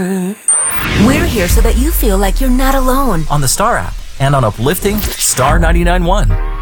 We're here so that you feel like you're not alone. On the Star app and on Uplifting Star 99.1.